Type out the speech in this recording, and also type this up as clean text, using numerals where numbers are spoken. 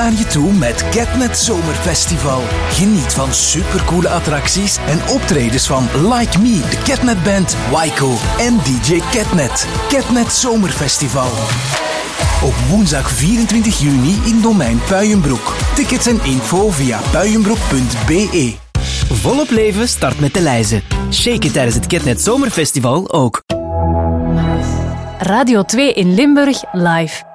naar je toe met Catnet Zomerfestival. Geniet van supercoole attracties en optredens van Like Me, de Catnet Band, Waiko en DJ Catnet. Catnet Zomerfestival. Op woensdag 24 juni in Domein Puijenbroek. Tickets en info via puijenbroek.be. Volop leven start met de lijzen. Shake it tijdens het Catnet Zomerfestival ook. Radio 2 in Limburg live.